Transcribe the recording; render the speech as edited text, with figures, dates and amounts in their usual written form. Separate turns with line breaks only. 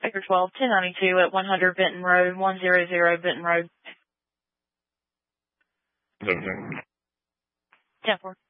Sector 12, 1092 at 100 Benton Road, 100 Benton Road.
10-4.
10-4.